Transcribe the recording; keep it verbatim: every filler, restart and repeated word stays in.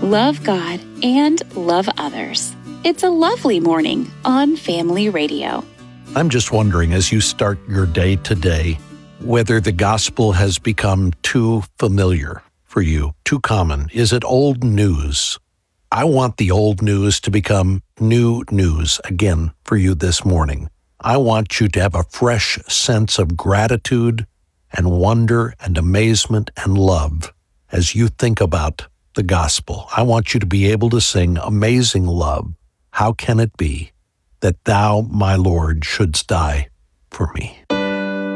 love God, and love others. It's a lovely morning on Family Radio. I'm just wondering, as you start your day today, whether the gospel has become too familiar for you, too common. Is it old news? I want the old news to become new news again for you this morning. I want you to have a fresh sense of gratitude and wonder and amazement and love as you think about the gospel. I want you to be able to sing Amazing Love. How can it be that thou, my Lord, shouldst die for me?